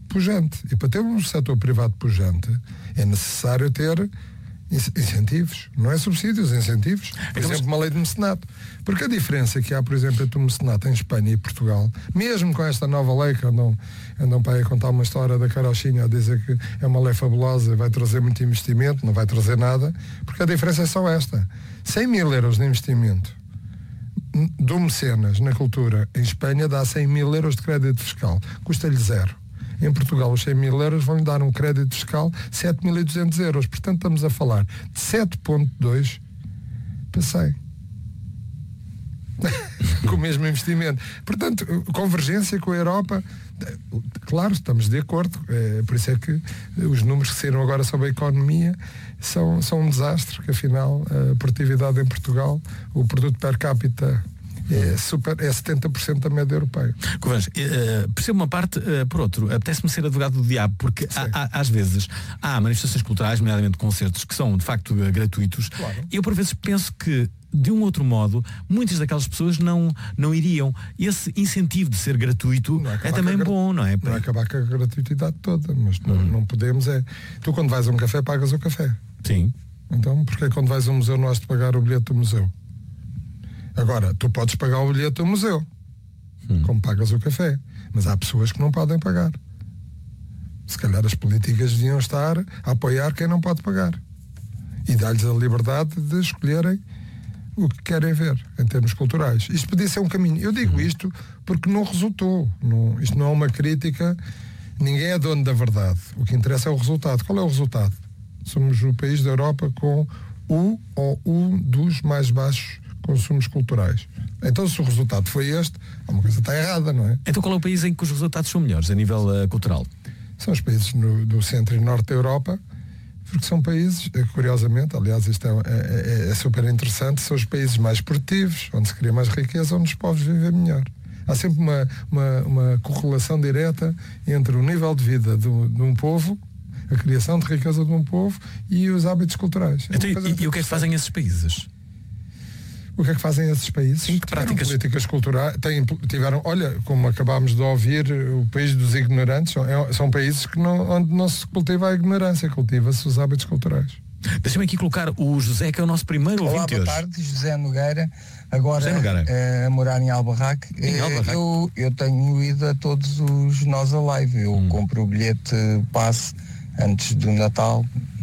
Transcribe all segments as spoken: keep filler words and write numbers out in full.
pujante. E para ter um setor privado pujante é necessário ter incentivos, não é subsídios, incentivos. Por exemplo, uma lei de mecenato. Porque a diferença que há, por exemplo, entre o mecenato em Espanha e Portugal, mesmo com esta nova lei que andam, andam para aí a contar uma história da carochinha a dizer que é uma lei fabulosa, vai trazer muito investimento, não vai trazer nada, porque a diferença é só esta. cem mil euros de investimento do mecenas na cultura em Espanha dá cem mil euros de crédito fiscal. Custa-lhe zero. Em Portugal, os cem mil euros vão-lhe dar um crédito fiscal de sete mil e duzentos euros. Portanto, estamos a falar de sete vírgula dois para cem. Com o mesmo investimento. Portanto, convergência com a Europa, claro, estamos de acordo. É, por isso é que os números que saíram agora sobre a economia são, são um desastre, que afinal a produtividade em Portugal, o produto per capita É, super, é setenta por cento da média europeia. Covens, uh, percebo uma parte, uh, por outro, apetece-me ser advogado do diabo, porque há, há, às vezes há manifestações culturais, nomeadamente concertos, que são de facto uh, gratuitos. Claro. Eu por vezes penso que, de um outro modo, muitas daquelas pessoas não, não iriam. Esse incentivo de ser gratuito é, é também bom, não é? Não é acabar com a gratuitidade toda, mas não, hum. não podemos é... Tu quando vais a um café pagas o café. Sim. Então porquê quando vais a um museu não has de pagar o bilhete do museu? Agora, tu podes pagar o bilhete do museu, hum. como pagas o café, mas há pessoas que não podem pagar. Se calhar as políticas deviam estar a apoiar quem não pode pagar e dar-lhes a liberdade de escolherem o que querem ver em termos culturais. Isto podia ser um caminho. Eu digo isto porque não resultou. Não, isto não é uma crítica. Ninguém é dono da verdade. O que interessa é o resultado. Qual é o resultado? Somos o país da Europa com o ou um dos mais baixos consumos culturais. Então, se o resultado foi este, alguma coisa está errada, não é? Então, qual é o país em que os resultados são melhores a nível uh, cultural? São os países no, do centro e norte da Europa, porque são países, curiosamente, aliás, isto é, é, é super interessante, são os países mais produtivos, onde se cria mais riqueza, onde os povos vivem melhor. Há sempre uma, uma, uma correlação direta entre o nível de vida do, de um povo, a criação de riqueza de um povo e os hábitos culturais. Então, e, e o que é que fazem esses países? O que é que fazem esses países? Sim, que práticas... políticas culturais, têm, tiveram, olha, como acabámos de ouvir, o país dos ignorantes, são, é, são países que não, onde não se cultiva a ignorância, cultiva-se os hábitos culturais. Deixa-me aqui colocar o José, que é o nosso primeiro Olá, ouvinte boa hoje. tarde, José Nogueira, agora José Nogueira. Uh, a morar em Albarraque. Em Albarraque. Eu, eu tenho ido a todos os Nós Alive, eu hum. compro o bilhete passe antes do Natal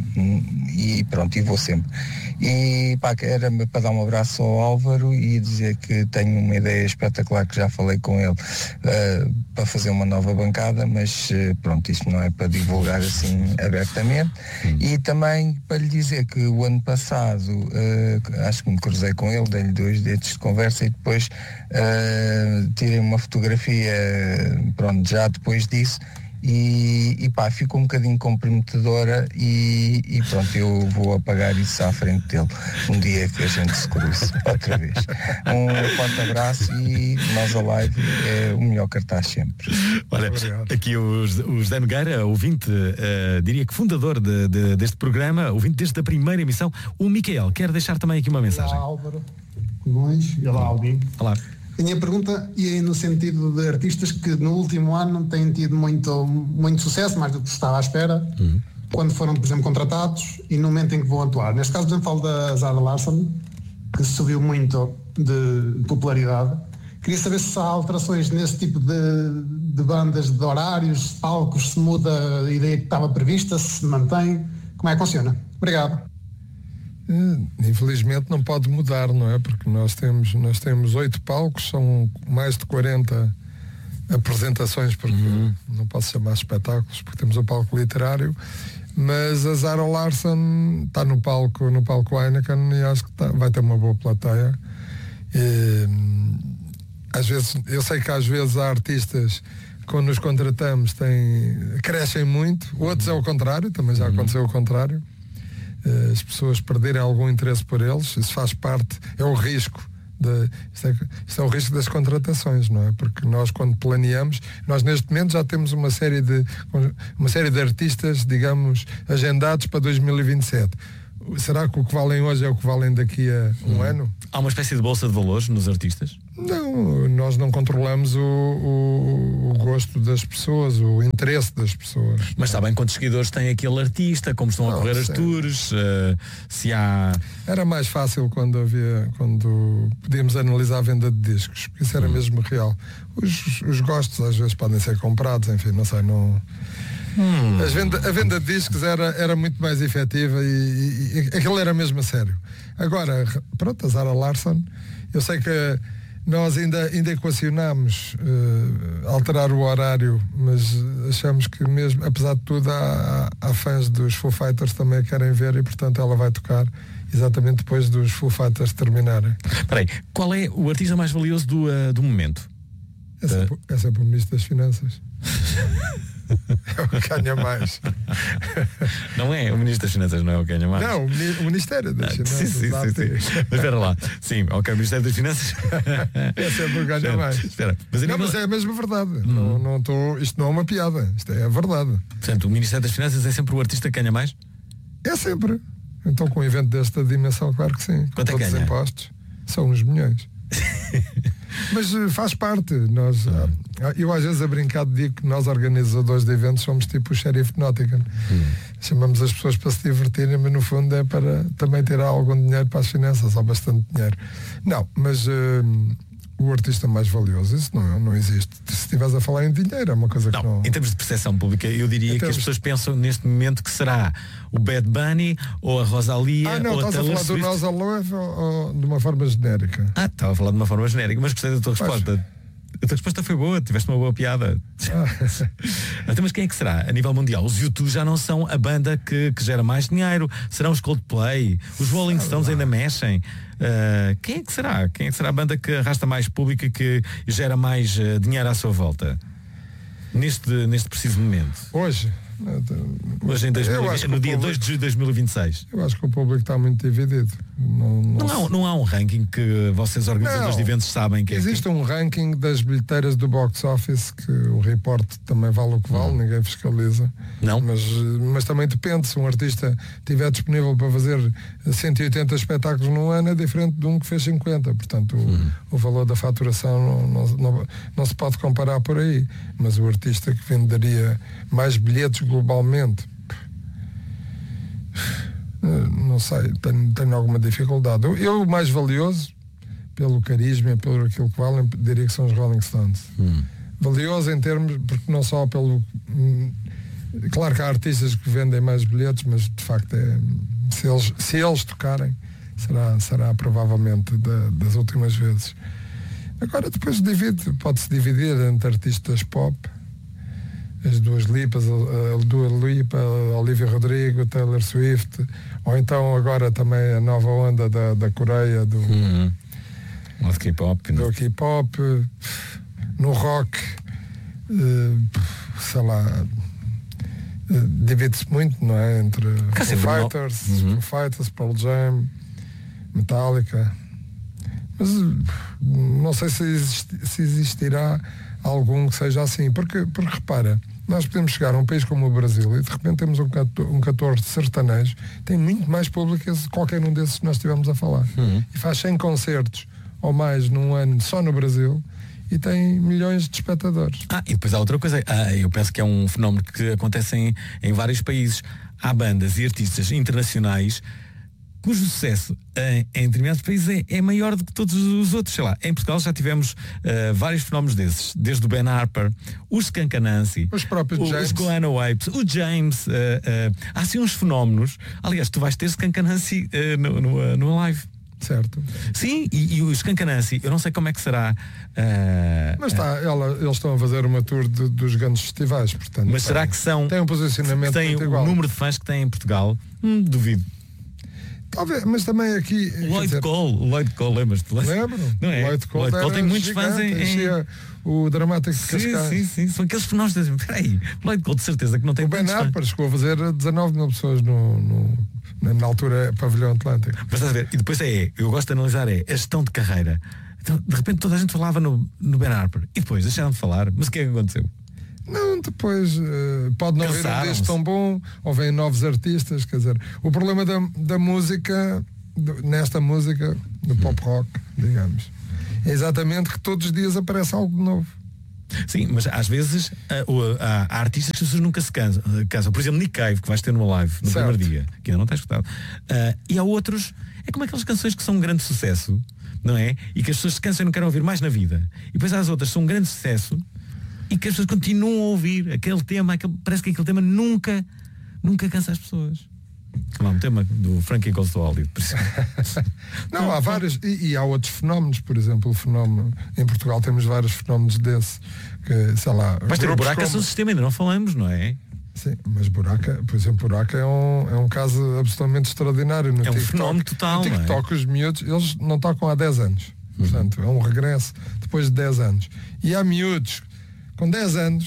e pronto, e vou sempre. E pá, era para dar um abraço ao Álvaro e dizer que tenho uma ideia espetacular, que já falei com ele, uh, para fazer uma nova bancada, mas uh, pronto, isto não é para divulgar assim abertamente. Hum. E também para lhe dizer que o ano passado uh, acho que me cruzei com ele, dei-lhe dois dedos de conversa e depois uh, tirei uma fotografia, pronto, já depois disso. E, e pá, ficou um bocadinho comprometedora e, e pronto, eu vou apagar isso à frente dele um dia que a gente se cruze outra vez. Um forte abraço e Nós Alive é o melhor cartaz sempre. Olha, aqui o, o José Nogueira, ouvinte, uh, diria que fundador de, de, deste programa, ouvinte desde a primeira emissão. O Micael quer deixar também aqui uma mensagem. Olá, Álvaro Simões, e olá, Albin. Olá. A minha pergunta ia no sentido de artistas que no último ano têm tido muito, muito sucesso, mais do que se estava à espera, uhum. quando foram, por exemplo, contratados e no momento em que vão atuar. Neste caso, por exemplo, falo da Zara Larsson, que subiu muito de popularidade. Queria saber se há alterações nesse tipo de, de bandas, de horários, palcos, se muda a ideia que estava prevista, se se mantém, como é que funciona? Obrigado. Infelizmente não pode mudar, não é? Porque nós temos nós temos oito palcos, são mais de quarenta apresentações, porque uhum. não posso chamar espetáculos, porque temos o palco literário, mas a Zara Larsson está no palco, no palco Heineken e acho que tá, vai ter uma boa plateia. E, às vezes, eu sei que às vezes há artistas quando nos contratamos têm, crescem muito, outros é o contrário, também já aconteceu o contrário. As pessoas perderem algum interesse por eles, isso faz parte, é o risco de, isto, é, isto é o risco das contratações, não é? Porque nós quando planeamos, nós neste momento já temos uma série de uma série de artistas, digamos, agendados para dois mil e vinte e sete. Será que o que valem hoje é o que valem daqui a um hum. ano? Há uma espécie de bolsa de valores nos artistas? Não, nós não controlamos o, o, o gosto das pessoas, o interesse das pessoas. Mas sabem quantos seguidores tem aquele artista, como estão não, a correr as tours, uh, se há... Era mais fácil quando havia, quando podíamos analisar a venda de discos, porque isso era hum. mesmo real. Os, os gostos às vezes podem ser comprados, enfim, não sei, não... Hum. As venda, a venda de discos era, era muito mais efetiva e, e, e aquilo era mesmo a sério. Agora, pronto, a Zara Larsson, eu sei que nós ainda, ainda equacionámos uh, alterar o horário, mas achamos que mesmo, apesar de tudo, há, há fãs dos Foo Fighters também que querem ver e, portanto, ela vai tocar exatamente depois dos Foo Fighters terminarem. Espera aí, qual é o artista mais valioso do, uh, do momento? É sempre, é sempre o Ministro das Finanças. É o que ganha mais. Não é? O Ministro das Finanças não é o que ganha mais? Não, o Ministério das ah, Finanças. Sim, sim, sim, sim. Mas espera lá. Sim, ok, o Ministério das Finanças é sempre o que ganha espera, mais. Espera. Mas não, nível... mas é a mesma verdade. Hum. Não, não tô, isto não é uma piada. Isto é a verdade. Portanto, o Ministério das Finanças é sempre o artista que ganha mais? É sempre. Então, com um evento desta dimensão, claro que sim. Quanto com é que todos ganha? Os impostos são uns milhões. Mas faz parte. Nós, ah. Eu às vezes a brincar digo que nós organizadores de eventos somos tipo o xerife de Nottingham. Hum. Chamamos as pessoas para se divertirem, mas no fundo é para também ter algum dinheiro para as finanças, ou bastante dinheiro. Não, mas uh, o artista mais valioso, isso não, não existe. Se estiveres a falar em dinheiro, é uma coisa que não... não... Em termos de percepção pública, eu diria em que termos... as pessoas pensam neste momento que será o Bad Bunny ou a Rosalia ah, não, ou a Taylor Taylor Swift. Ah, não, estás a falar do Rosalia ou, ou de uma forma genérica? Ah, estava a falar de uma forma genérica, mas gostei da tua resposta. Mas... A tua resposta foi boa, tiveste uma boa piada. Ah. Então, mas quem é que será? A nível mundial, os U dois já não são a banda que, que gera mais dinheiro. Serão os Coldplay, os Rolling Stones ainda mexem. Uh, quem é que será? Quem é que será a banda que arrasta mais público e que gera mais uh, dinheiro à sua volta? Neste, neste preciso momento. Hoje? Hoje em dois mil e vinte, no dia público, dois de julho de dois mil e vinte e seis. Eu acho que o público está muito dividido. Não, não, não, há, não há um ranking que vocês organizadores não, de eventos sabem que existe é que... um ranking das bilheteiras do box office que o report também vale o que vale, hum. ninguém fiscaliza. Não. Mas, mas também depende, se um artista estiver disponível para fazer cento e oitenta espetáculos num ano é diferente de um que fez cinquenta. Portanto, hum. o, o valor da faturação não, não, não, não se pode comparar por aí. Mas o artista que venderia mais bilhetes globalmente, não sei, tenho, tenho alguma dificuldade. Eu, eu, o mais valioso, pelo carisma, pelo aquilo que valem, diria que são os Rolling Stones. Hum. Valioso em termos, porque não só pelo... Hum, claro que há artistas que vendem mais bilhetes, mas de facto é, se, eles, se eles tocarem, será, será provavelmente da, das últimas vezes. Agora depois divide, pode-se dividir entre artistas pop, as duas Lipas, a Dua Lipa, a Olivia Rodrigo, Taylor Swift, ou então agora também a nova onda da, da Coreia, do uhum. do K-pop, do K-pop, no rock, sei lá, divide-se muito, não é? Entre Foo Fighters, uhum. Foo Fighters, Pearl Jam, Metallica, mas não sei se, existi, se existirá algum que seja assim, porque, porque repara, nós podemos chegar a um país como o Brasil e de repente temos um cantor, um cantor sertanejo, tem muito mais público que qualquer um desses que nós estivemos a falar. Uhum. E faz cem concertos ou mais num ano só no Brasil e tem milhões de espectadores. Ah, e depois há outra coisa, ah, eu penso que é um fenómeno que acontece em, em vários países. Há bandas e artistas internacionais cujo sucesso em, em determinados países é, é maior do que todos os outros. Sei lá, em Portugal já tivemos uh, vários fenómenos desses, desde o Ben Harper, os Skunk Anansi, os próprios o, James, os Guano Apes, o James. Uh, uh, há assim uns fenómenos. Aliás, tu vais ter Skunk Anansi uh, no, no, uh, no live. Certo. Sim, e, e o Skunk Anansi, eu não sei como é que será. Uh, mas está, uh, ela, eles estão a fazer uma tour de, dos grandes festivais, portanto. Mas será que são. Tem um posicionamento tem muito o igual. número de fãs que tem em Portugal? Hum, duvido. Talvez, mas também aqui. O Lloyd dizer, Cole, o Lloyd Cole, lembras-te? Lembro? Não é? Lloyd Cole, Lloyd Cole tem muitos gigante, fãs em. em... O dramático de Cascais. Sim, sim, sim. São aqueles fenómenos. Dizem, peraí, Lloyd Cole de certeza que não tem. O Ben Harper chegou a fazer dezanove mil pessoas no, no, na altura Pavilhão Atlântico. Mas estás a ver? E depois é, eu gosto de analisar, é a gestão de carreira. Então, de repente toda a gente falava no, no Ben Harper. E depois deixaram de falar. Mas o que é que aconteceu? Não, depois uh, pode não haver um disco tão bom, ou vêm novos artistas, quer dizer, o problema da, da música, do, nesta música, do pop rock, digamos, é exatamente que todos os dias aparece algo novo. Sim, mas às vezes há, há artistas que as pessoas nunca se cansam, cansam. Por exemplo, Nick Cave, que vais ter numa live no certo. primeiro dia, que ainda não está escutado. Uh, e há outros, é como aquelas canções que são um grande sucesso, não é? E que as pessoas se cansam e não querem ouvir mais na vida. E depois há as outras que são um grande sucesso e que as pessoas continuam a ouvir aquele tema, aquele, parece que aquele tema nunca, nunca cansa as pessoas. Lá, um tema do Frankie Goes to Hollywood. Não, há vários, e, e há outros fenómenos, por exemplo, o fenómeno, em Portugal temos vários fenómenos desse, que, sei lá... Mas ter o Buraca como... é um sistema, ainda não falamos, não é? Sim, mas Buraca, por exemplo, Buraca é um, é um caso absolutamente extraordinário. No é um TikTok, fenómeno total, no TikTok, não é? Os miúdos, eles não tocam há dez anos. Portanto, uhum. é um regresso depois de dez anos. E há miúdos com dez anos,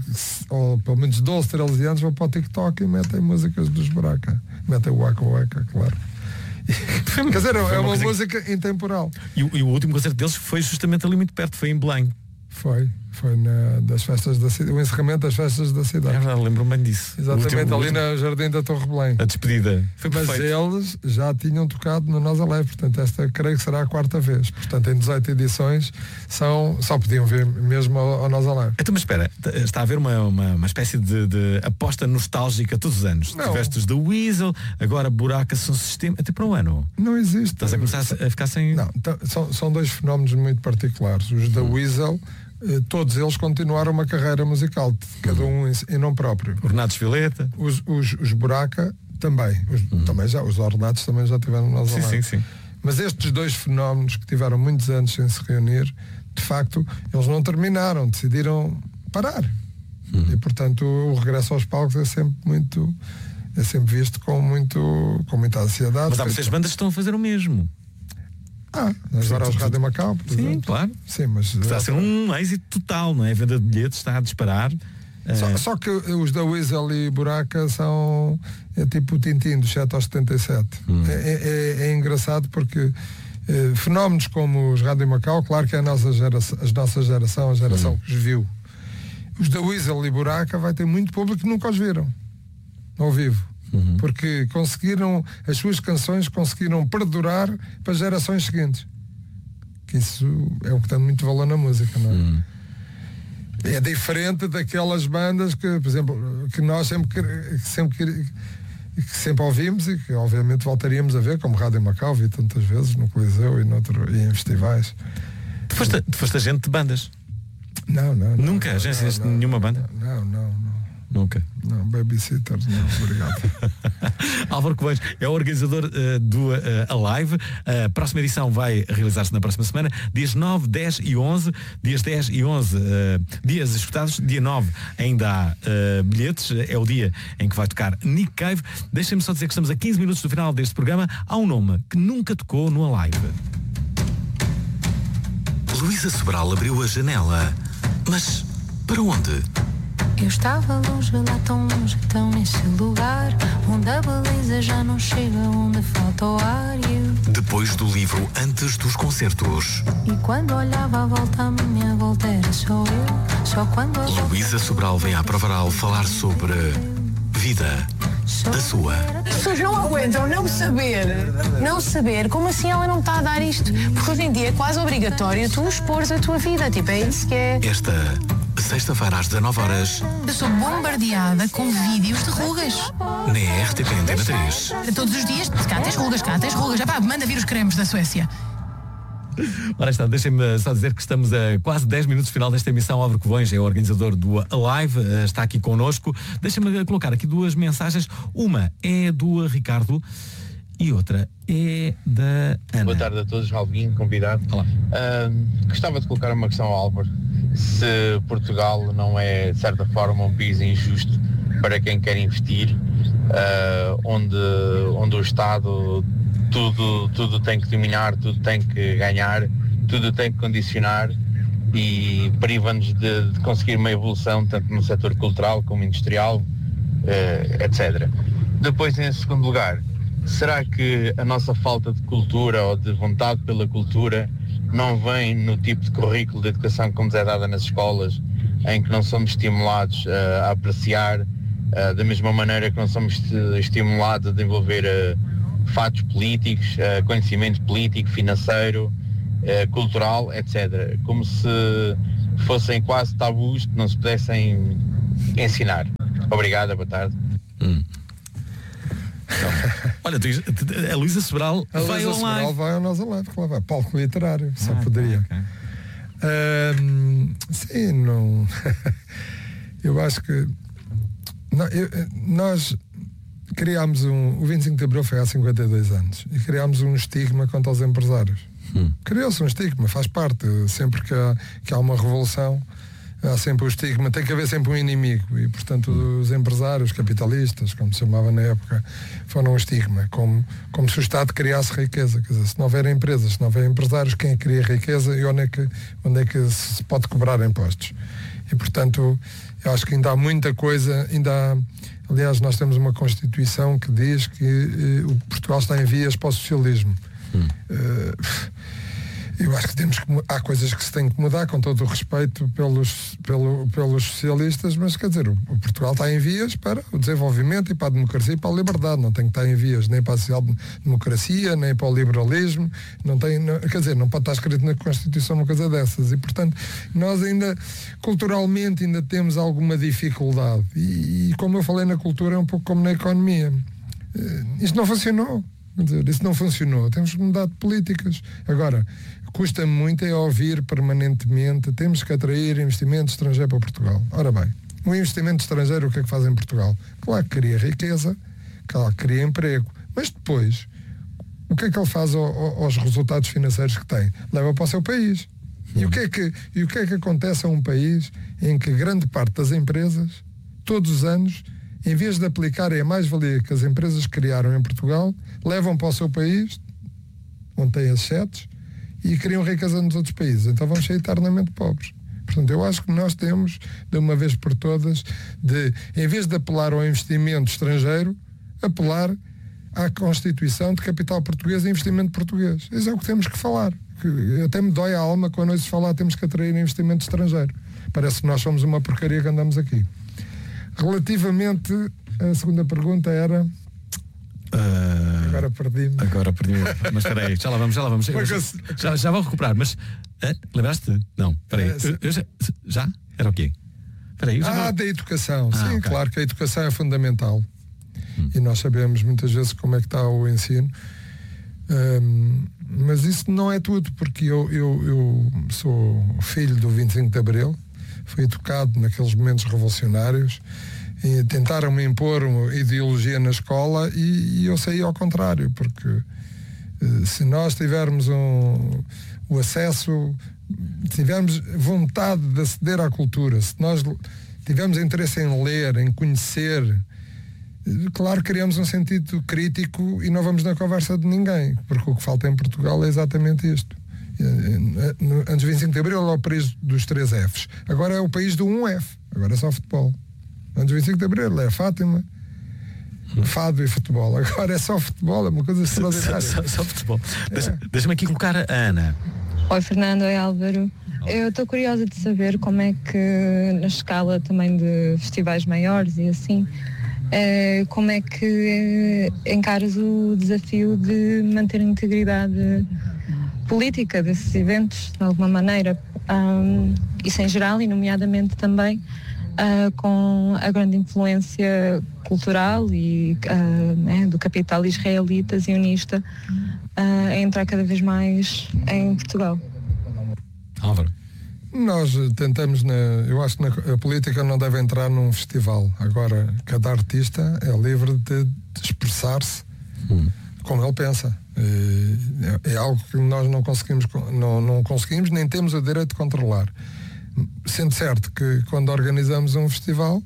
ou pelo menos doze, treze anos, vão para o TikTok e metem músicas dos Buraca. Metem o Waka Waka, claro. Quer dizer, é uma, uma música intemporal. E, e o último concerto deles foi justamente ali muito perto, foi em Belém. Foi, foi na, das festas da cidade, o encerramento das festas da cidade. É verdade, lembro-me bem disso. Exatamente, último, ali no Jardim da Torre Belém. A despedida. Foi Mas perfeito. Eles já tinham tocado no Nós Alive, portanto esta creio que será a quarta vez. Portanto, em dezoito edições são, só podiam ver mesmo ao, ao Nós Alive. Então, mas espera, está a haver uma, uma, uma espécie de, de aposta nostálgica todos os anos. Não. Tiveste os da Weasel, agora Buraca são sistema, até para o ano. Não existe. Estás a começar a ficar sem... Não, então, são, são dois fenómenos muito particulares. Os da Weasel, todos eles continuaram uma carreira musical, cada um em, em nome próprio. O Renato Esvileta. Os, os, os Buraca também. Os, uhum. também já, os Ornatos também já tiveram nós sim, sim, sim. Mas estes dois fenómenos que tiveram muitos anos sem se reunir, de facto, eles não terminaram, decidiram parar. Uhum. E portanto o regresso aos palcos é sempre muito, é sempre visto com, muito, com muita ansiedade. Mas há muitas bandas que estão a fazer o mesmo. Ah, agora aos Rádio Macau, por sim, exemplo. claro. Sim, mas está a ser um êxito total, não é? A venda de bilhetes está a disparar. Só, uh... só que os da Weasel e Buraca são é tipo o Tintin dos sete aos setenta e sete. Hum. É, é, é engraçado porque é, fenómenos como os Rádio Macau, claro que é a nossa geração, a nossa geração, a geração hum. que os viu. Os da Weasel e Buraca vai ter muito público que nunca os viram ao vivo. Uhum. Porque conseguiram, as suas canções conseguiram perdurar para gerações seguintes. Que isso é o que tem muito valor na música, não é? Uhum. É diferente daquelas bandas que, por exemplo, que nós sempre, sempre, que sempre ouvimos e que obviamente voltaríamos a ver, como Rádio Macau, vi tantas vezes no Coliseu e, noutro, e em festivais. Tu foste, tu foste agente de bandas? Não, não. não Nunca agenciaste nenhuma banda? Não, não, não. Nunca. Não, babysitters, não, obrigado. Álvaro Covões é o organizador uh, do uh, Alive. A próxima edição vai realizar-se na próxima semana, dias nove, dez e onze. Dias dez e onze, uh, dias escutados. Dia nove ainda há uh, bilhetes. É o dia em que vai tocar Nick Cave. Deixem-me só dizer que estamos a quinze minutos do final deste programa. Há um nome que nunca tocou no Alive. Luísa Sobral abriu a janela. Mas para onde? Eu estava longe, lá tão longe, tão nesse lugar onde a beleza já não chega, onde falta o ar. Eu... Depois do livro Antes dos Concertos. E quando olhava à volta, a minha volta era só eu. Só quando a Luísa Sobral vem à Provaral falar sobre vida. A sua. As pessoas não aguentam não saber, não saber como assim ela não está a dar isto. Porque hoje em dia é quase obrigatório tu expores a tua vida. Tipo, é isso que é. Esta sexta-feira às dezanove horas. Eu sou bombardeada com vídeos de rugas. Na R T P Antena três. Todos os dias, cá tens rugas, cá tens rugas. Já pá, manda vir os cremes da Suécia. Ora está, deixem-me só dizer que estamos a quase dez minutos do final desta emissão. Álvaro Covões é o organizador do Alive, está aqui connosco. Deixem-me colocar aqui duas mensagens. Uma é do Ricardo e outra é da Ana. Boa tarde a todos, Alvin, convidado. Olá. Uh, gostava de colocar uma questão ao Álvaro. Se Portugal não é, de certa forma, um país injusto para quem quer investir, uh, onde, onde o Estado tudo, tudo tem que dominar, tudo tem que ganhar, tudo tem que condicionar e priva-nos de, de conseguir uma evolução tanto no setor cultural como industrial, uh, etcétera. Depois, em segundo lugar, será que a nossa falta de cultura ou de vontade pela cultura não vem no tipo de currículo de educação que nos é dada nas escolas, em que não somos estimulados uh, a apreciar, uh, da mesma maneira que não somos estimulados a desenvolver uh, fatos políticos, uh, conhecimento político, financeiro uh, cultural, etcétera. Como se fossem quase tabus que não se pudessem ensinar. Obrigado, boa tarde. Hum. Então, olha, a Luísa Sobral a vai Luísa online. Sobral vai ao nosso live, claro, vai. Palco literário, só ah, poderia. Okay. Um, sim, não. Eu acho que não, eu, nós criámos um. O vinte e cinco de Abril foi há cinquenta e dois anos e criámos um estigma contra os empresários. Hum. Criou-se um estigma, faz parte. Sempre que há, que há uma revolução, há sempre o estigma, tem que haver sempre um inimigo e, portanto, os empresários, capitalistas, como se chamava na época, foram um estigma, como, como se o Estado criasse riqueza. Quer dizer, se não houver empresas, se não houver empresários, quem cria riqueza e onde é que, onde é que se pode cobrar impostos? E, portanto, eu acho que ainda há muita coisa, ainda há, aliás, nós temos uma Constituição que diz que eh, o Portugal está em vias para o socialismo. Hum. Uh, Eu acho que temos que, há coisas que se tem que mudar, com todo o respeito pelos, pelo, pelos socialistas, mas quer dizer, o, o Portugal está em vias para o desenvolvimento e para a democracia e para a liberdade, não tem que estar em vias nem para a social-democracia, nem para o liberalismo, não tem, não, quer dizer, não pode estar escrito na Constituição uma coisa dessas, e portanto nós ainda, culturalmente, ainda temos alguma dificuldade, e, e como eu falei na cultura, é um pouco como na economia, isto não funcionou. Quer dizer, isso não funcionou, temos que mudar de políticas. Agora, custa-me muito é ouvir permanentemente, temos que atrair investimento estrangeiro para Portugal. Ora bem, o investimento estrangeiro, o que é que faz em Portugal? Claro que cria riqueza, claro que cria emprego, mas depois, o que é que ele faz ao, ao, aos resultados financeiros que tem? Leva para o seu país. E o que é que, e o que é que acontece a um país em que grande parte das empresas, todos os anos, em vez de aplicarem a mais-valia que as empresas criaram em Portugal, levam para o seu país, onde têm as sedes, e criam riqueza nos outros países. Então vamos ser eternamente pobres. Portanto, eu acho que nós temos, de uma vez por todas, de, em vez de apelar ao investimento estrangeiro, apelar à constituição de capital português e investimento português. Isso é o que temos que falar. Que até me dói a alma quando ouço falar temos que atrair investimento estrangeiro. Parece que nós somos uma porcaria que andamos aqui. Relativamente, a segunda pergunta era... Uh, agora perdi-me. Agora perdi-me. Mas espera aí, já lá vamos, já lá vamos. Já, já, já vou recuperar, mas... Uh, lembraste? Não, espera aí. Eu, eu já, já? Era o quê? Espera aí. Ah, vou... da educação. Ah, Sim, okay. Claro que a educação é fundamental. Hum. E nós sabemos muitas vezes como é que está o ensino. Um, mas isso não é tudo, porque eu, eu, eu sou filho do vinte e cinco de Abril, fui educado naqueles momentos revolucionários e tentaram-me impor uma ideologia na escola e, e eu saí ao contrário, porque se nós tivermos um, o acesso, se tivermos vontade de aceder à cultura, se nós tivermos interesse em ler, em conhecer, claro, criamos um sentido crítico e não vamos na conversa de ninguém, porque o que falta em Portugal é exatamente isto. Antes de vinte e cinco de Abril era o país dos três Fs, agora é o país do um F, agora é só futebol. Antes de vinte e cinco de Abril é Fátima, fado e futebol, agora é só futebol, é uma coisa extraordinária. Só, só, só futebol. É. Deixa, deixa-me aqui colocar a Ana. Oi Fernando, oi Álvaro. Eu estou curiosa de saber como é que, na escala também de festivais maiores e assim, é, como é que é, encaras o desafio de manter a integridade política desses eventos, de alguma maneira, um, isso em geral e nomeadamente também uh, com a grande influência cultural e uh, né, do capital israelita zionista uh, a entrar cada vez mais em Portugal. Álvaro. Nós tentamos, na, eu acho que na, a política não deve entrar num festival. Agora, cada artista é livre de, de expressar-se hum. como ele pensa. É, é algo que nós não conseguimos, não, não conseguimos, nem temos o direito de controlar. Sendo certo que quando organizamos um festival,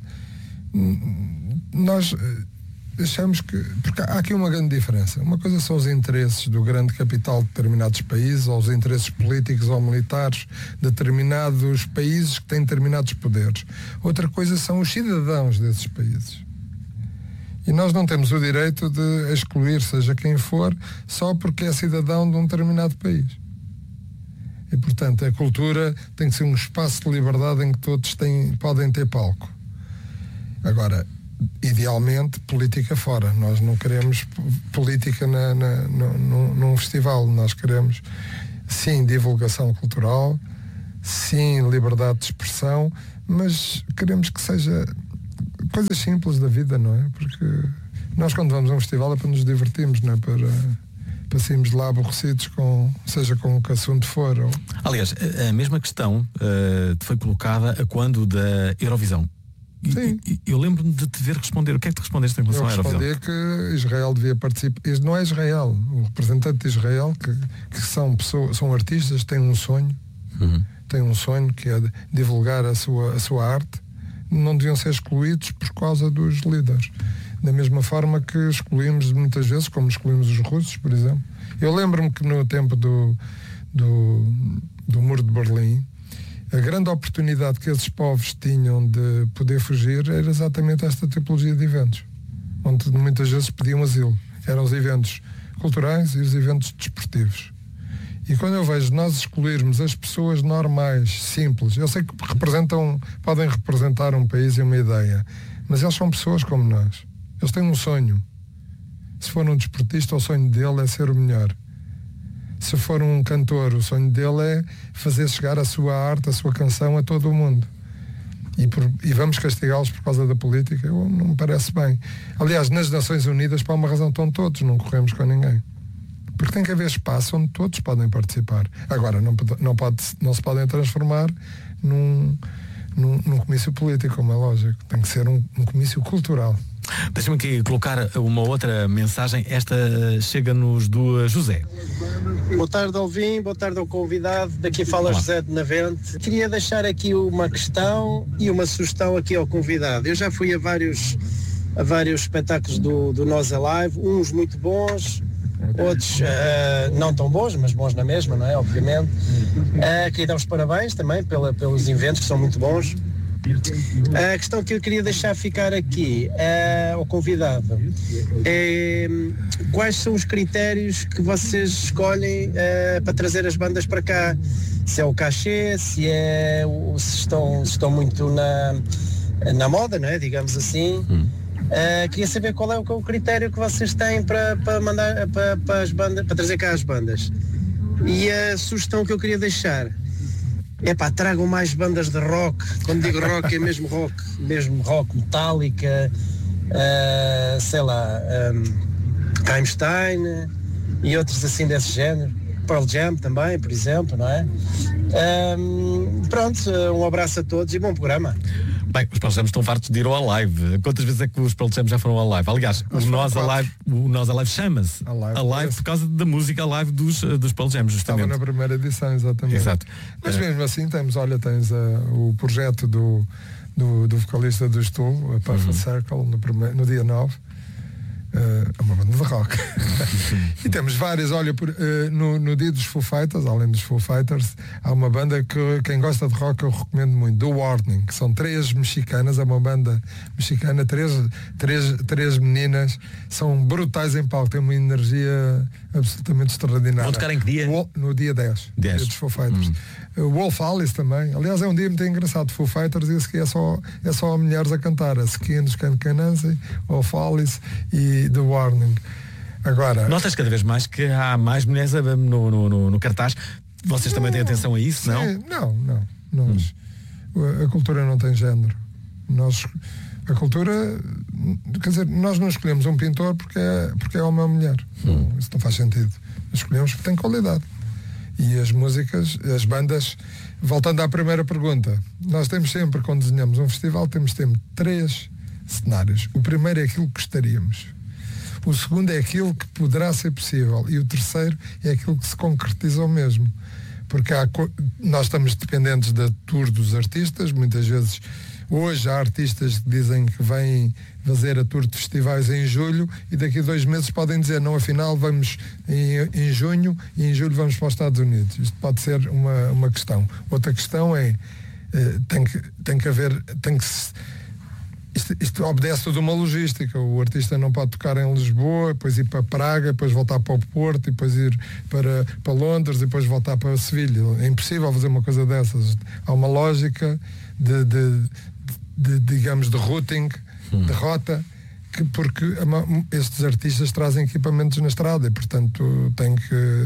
nós achamos que... Porque há aqui uma grande diferença. Uma coisa são os interesses do grande capital de determinados países, ou os interesses políticos ou militares de determinados países que têm determinados poderes. Outra coisa são os cidadãos desses países. E nós não temos o direito de excluir, seja quem for, só porque é cidadão de um determinado país. E, portanto, a cultura tem que ser um espaço de liberdade em que todos têm, podem ter palco. Agora, idealmente, política fora. Nós não queremos política na, na, no, no, num festival. Nós queremos sim, divulgação cultural, sim, liberdade de expressão, mas queremos que seja coisas simples da vida, não é? Porque nós quando vamos a um festival é para nos divertirmos, não é? Para, para sairmos de lá aborrecidos, com, seja com o que assunto for. Ou... Aliás, a mesma questão uh, foi colocada a quando da Eurovisão. Sim. E, eu lembro-me de te ver responder. O que é que tu respondeste em relação à Eurovisão? Eu respondi que Israel devia participar. Não é Israel. O representante de Israel, que, que são, pessoas, são artistas, têm um sonho. Uhum. Têm um sonho que é divulgar a sua, a sua arte. Não deviam ser excluídos por causa dos líderes. Da mesma forma que excluímos muitas vezes, como excluímos os russos, por exemplo. Eu lembro-me que no tempo do, do, do Muro de Berlim, a grande oportunidade que esses povos tinham de poder fugir era exatamente esta tipologia de eventos, onde muitas vezes pediam asilo. Eram os eventos culturais e os eventos desportivos. E quando eu vejo nós excluirmos as pessoas normais, simples, eu sei que representam, podem representar um país e uma ideia, mas eles são pessoas como nós. Eles têm um sonho. Se for um desportista, o sonho dele é ser o melhor. Se for um cantor, o sonho dele é fazer chegar a sua arte, a sua canção a todo o mundo. E, por, e vamos castigá-los por causa da política? Eu, não me parece bem. Aliás, nas Nações Unidas, por uma razão, estão todos, não corremos com ninguém. Porque tem que haver espaço onde todos podem participar. Agora, não, não, pode, não se podem transformar num, num, num comício político, como é lógico. Tem que ser um, um comício cultural. Deixa-me aqui colocar uma outra mensagem. Esta chega-nos do José. Boa tarde, Alvim. Boa tarde ao convidado. Daqui fala Olá. José de Navente. Queria deixar aqui uma questão e uma sugestão aqui ao convidado. Eu já fui a vários, a vários espetáculos do, do Nós Alive, uns muito bons, outros uh, não tão bons, mas bons na mesma, não é? Obviamente. Uh, queria dar os parabéns também pela, pelos eventos, que são muito bons. A questão que eu queria deixar ficar aqui uh, ao convidado é quais são os critérios que vocês escolhem uh, para trazer as bandas para cá. Se é o cachê, se, é, se, estão, se estão muito na, na moda, não é? Digamos assim. Hum. Uh, queria saber qual é o, qual é o critério que vocês têm para, para mandar para, para, as bandas, para trazer cá as bandas. E a sugestão que eu queria deixar é pá, tragam mais bandas de rock. Quando digo rock é mesmo rock, mesmo rock, Metallica, uh, sei lá, um, Rammstein e outros assim desse género. Pearl Jam também, por exemplo, não é? Um, pronto, um abraço a todos e bom programa. Bem, os Pearl Jam estão fartos de ir ao Alive. Quantas vezes é que os Pearl Jam já foram ao Alive? Aliás, o Nós Alive, o Nós Alive chama-se Alive, Alive por causa da música Alive dos, dos Pearl Jam, justamente. Estava na primeira edição, exatamente. Exato. Mas mesmo assim temos, olha, tens uh, o projeto do, do, do vocalista do Stool, a Perfect uhum. Circle, no, primeiro, no dia nove. É uh, uma banda de rock. E temos várias, olha, por, uh, no, no dia dos Foo Fighters, além dos Foo Fighters, há uma banda que quem gosta de rock eu recomendo muito, The Warning, que são três mexicanas, é uma banda mexicana, três, três, três meninas, são brutais em palco, têm uma energia absolutamente extraordinária. Vão tocar em que dia? O, no dia dez, dez. Dia dos Foo Fighters. Hum. Uh, Wolf Alice também, aliás é um dia muito engraçado, Foo Fighters, e esse que é só, é só mulheres a cantar, a Skins, Can Canancy, Wolf Alice e The Warning. Agora, notas cada vez mais que há mais mulheres no, no, no, no cartaz. Vocês não, também têm atenção a isso, não? Sim, não, não. Nós, hum. A cultura não tem género. Nós, a cultura, quer dizer, nós não escolhemos um pintor porque é, porque é homem ou mulher. Hum. Isso não faz sentido. Escolhemos porque tem qualidade. E as músicas, as bandas, voltando à primeira pergunta, nós temos sempre, quando desenhamos um festival, temos sempre três cenários. O primeiro é aquilo que gostaríamos. O segundo é aquilo que poderá ser possível. E o terceiro é aquilo que se concretizou mesmo. Porque há, nós estamos dependentes da tour dos artistas, muitas vezes. Hoje há artistas que dizem que vêm fazer a tour de festivais em julho e daqui a dois meses podem dizer, não, afinal vamos em, em junho e em julho vamos para os Estados Unidos. Isto pode ser uma, uma questão. Outra questão é, eh, tem, que, tem que haver, tem que se, isto, isto obedece toda uma logística. O artista não pode tocar em Lisboa, depois ir para Praga, depois voltar para o Porto, depois ir para, para Londres, depois voltar para Sevilha. É impossível fazer uma coisa dessas. Há uma lógica de, de de, digamos, de routing, hum. de rota, que, porque estes artistas trazem equipamentos na estrada e, portanto, tem que,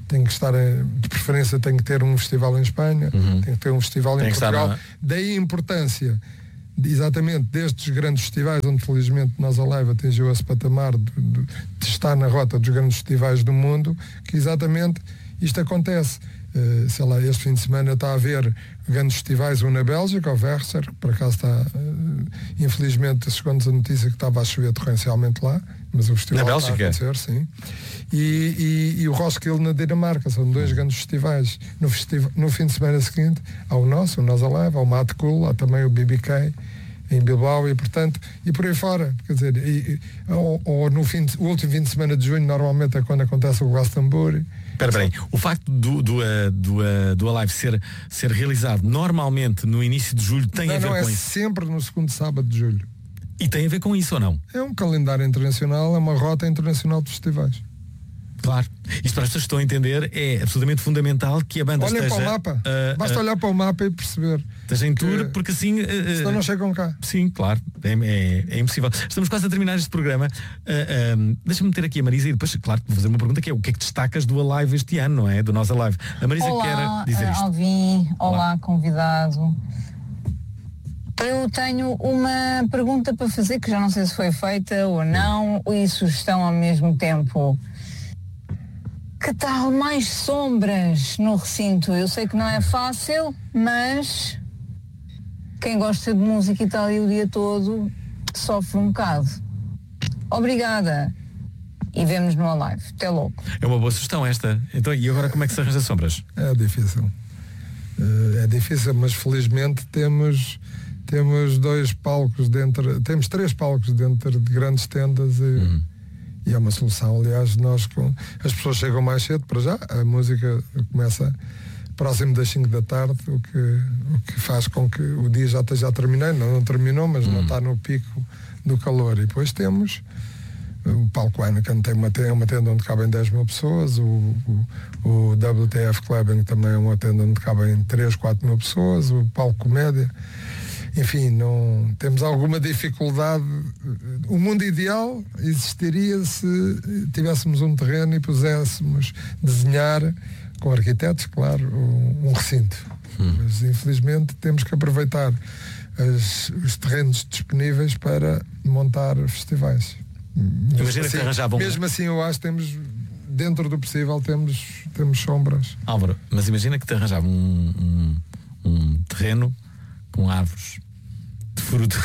tem que estar, de preferência tem que ter um festival em Espanha, uhum. tem que ter um festival tem em Portugal. Na... Daí a importância, exatamente, destes grandes festivais, onde felizmente Nós Alive atingiu esse patamar de, de, de estar na rota dos grandes festivais do mundo, que exatamente isto acontece. Uh, sei lá, este fim de semana está a haver grandes festivais, um na Bélgica, o Verser, que por acaso está, uh, infelizmente, segundo a notícia, que estava a chover torrencialmente lá, mas o festival na está Bélgica? a acontecer, sim. E, e, e o Roskilde na Dinamarca, são dois grandes festivais. No, festiva, no fim de semana seguinte, há o nosso, o Nós Alive, há o Mad Cool, há também o B B K em Bilbao e, portanto, e por aí fora. Quer dizer, e, ou, ou no fim de, o último fim de semana de junho, normalmente é quando acontece o Glastonbury. Espera, espera aí. O facto do, do, uh, do, uh, do Alive ser, ser realizado normalmente no início de julho tem não, a ver não, com é isso? Sempre no segundo sábado de julho. E tem a ver com isso ou não? É um calendário internacional, é uma rota internacional de festivais. Claro. Isto para as pessoas que estão a entender é absolutamente fundamental que a banda Olhem esteja... para o mapa. Uh, Basta uh, olhar para o mapa e perceber. Esteja em tour, que, porque assim... Uh, senão não chegam cá. Sim, claro. É, é, é impossível. Estamos quase a terminar este programa. Uh, um, Deixa-me meter aqui a Marisa e depois, claro, vou fazer uma pergunta que é o que é que destacas do Alive este ano, não é? Do Nós Alive. A Marisa olá, quer dizer isto. Alvin, olá, olá, convidado. Eu tenho uma pergunta para fazer que já não sei se foi feita ou não, e sugestão ao mesmo tempo. Que tal mais sombras no recinto? Eu sei que não é fácil, mas quem gosta de música e tal e o dia todo sofre um bocado. Obrigada. E vemos no Alive. Até logo. É uma boa sugestão esta. Então, e agora como é que se arranja sombras? É difícil. É difícil, mas felizmente temos, temos dois palcos dentro, temos três palcos dentro de grandes tendas e... Uhum. E é uma solução, aliás, nós com, as pessoas chegam mais cedo para já, a música começa próximo das cinco da tarde, o que, o que faz com que o dia já esteja terminando, não, não terminou, mas hum. não está no pico do calor. E depois temos o palco Heineken, tem uma tenda, uma tenda onde cabem dez mil pessoas, o, o, o W T F Clubbing também é uma tenda onde cabem três, quatro mil pessoas, o palco Comédia. Enfim, não temos alguma dificuldade. O mundo ideal existiria se tivéssemos um terreno e puséssemos desenhar, com arquitetos, claro, um, um recinto. Hum. Mas infelizmente temos que aproveitar as, os terrenos disponíveis para montar festivais. Mesmo assim, arranjavam... mesmo assim eu acho que temos, dentro do possível, temos, temos sombras. Álvaro, mas imagina que te arranjava um, um, um terreno com árvores de fruto.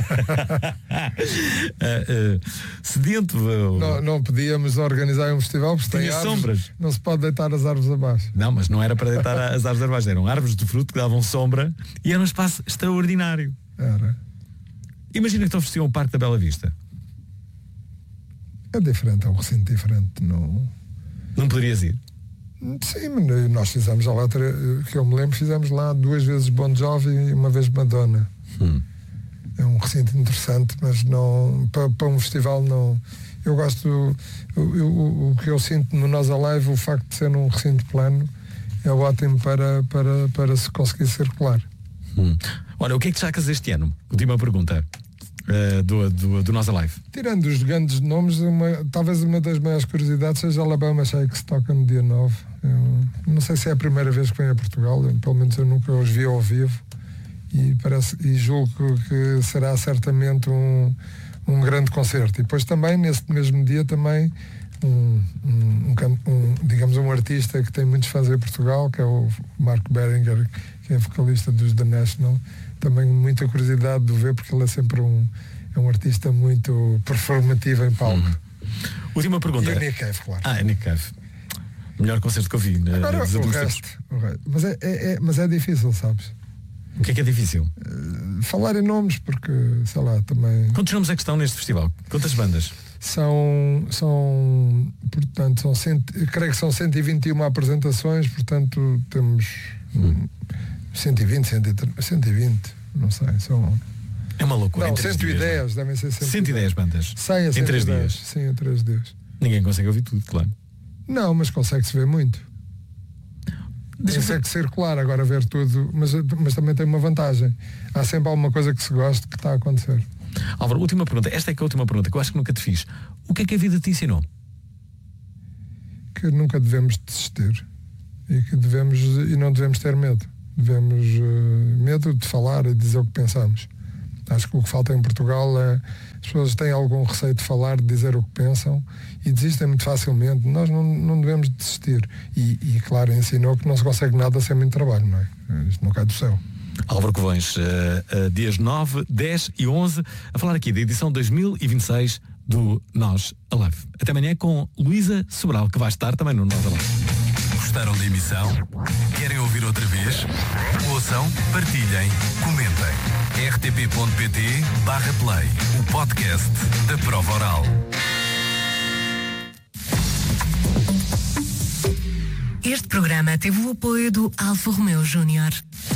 uh, uh, sedento. Uh, não, não podíamos organizar um festival porque tem árvores, sombras. Não se pode deitar as árvores abaixo. Não, mas não era para deitar as árvores abaixo, eram árvores de fruto que davam sombra e era um espaço extraordinário. Era. Imagina que te ofereciam o Parque da Bela Vista. É diferente, é um recinto diferente. Não, não poderias ir? Sim, nós fizemos lá, que eu me lembro, fizemos lá duas vezes Bon Jovi e uma vez Madonna. Hum. É um recinto interessante, mas não para, para um festival não. Eu gosto, eu, eu, o que eu sinto no Nós Alive, o facto de ser num recinto plano é ótimo para, para, para se conseguir circular. Hum. Olha, o que é que destacas este ano? Última pergunta. Uh, do, do, do Nós Alive. Tirando os grandes nomes, uma, talvez uma das maiores curiosidades seja a Alabama Shakes, que toca no dia nove. Eu não sei se é a primeira vez que vem a Portugal, eu, pelo menos eu nunca os vi ao vivo e, parece, e julgo que será certamente um, um grande concerto. E depois também, nesse mesmo dia, também um, um, um, um, digamos, um artista que tem muitos fãs em Portugal, que é o Mark Beringer, que é vocalista dos The National. Também muita curiosidade de ver, porque ele é sempre um, é um artista muito performativo em palco. Hum. Última pergunta. E o Nick Cave, claro. Ah, é Nick Cave. Melhor concerto que eu vi. Agora, o, resto, o resto. Mas é, é, é, mas é difícil, sabes? O que é que é difícil? Uh, falar em nomes, porque, sei lá, também... Quantos nomes é que estão neste festival? Quantas bandas? São, são portanto, são cento, creio que são cento e vinte e uma apresentações, portanto, temos... Hum. cento e vinte, cento e vinte, não sei, são... É uma loucura. Não, cento e dez, devem ser cento e dez bandas. cem a em três dias. Sim, em três dias. Ninguém consegue ouvir tudo, claro. Não, mas consegue-se ver muito. Consegue circular, agora ver tudo, mas, mas também tem uma vantagem. Há sempre alguma coisa que se goste que está a acontecer. Álvaro, última pergunta. Esta é que é a última pergunta, que eu acho que nunca te fiz. O que é que a vida te ensinou? que nunca devemos desistir e que devemos e não devemos ter medo. Devemos uh, medo de falar e dizer o que pensamos. Acho que o que falta em Portugal é as pessoas têm algum receio de falar, de dizer o que pensam e desistem muito facilmente. Nós não, não devemos desistir. E, e, claro, ensinou que não se consegue nada sem muito trabalho, não é? Isto não cai do céu. Álvaro Covões, uh, uh, dias nove, dez e onze, a falar aqui da edição dois mil e vinte e seis do Nós Alive. Até amanhã com Luísa Sobral, que vai estar também no Nós Alive. Gostaram da emissão? Querem ouvir outra vez? Ouçam, partilhem, comentem. r t p ponto p t barra play, o podcast da Prova Oral. Este programa teve o apoio do Alfa Romeo Júnior.